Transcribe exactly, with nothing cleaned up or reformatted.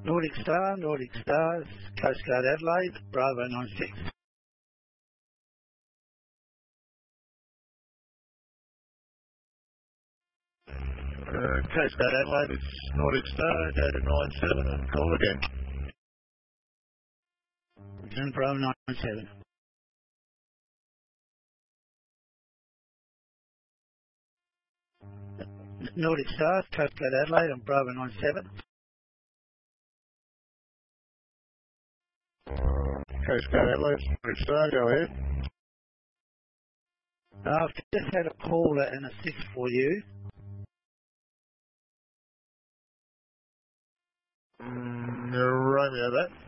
Nordic Star, Nordic Stars, Coast Guard Adelaide, Bravo nine six. Uh, Coast Guard Adelaide, it's Nordic Star, go to nine seven and call again. Return Bravo nine seven. Nordic Stars, Coast Guard Adelaide on Bravo nine seven. Coast Guard Adelaide, Nordic Star, go ahead. Uh, I've just had a caller and a six for you. Mm, Romeo, that.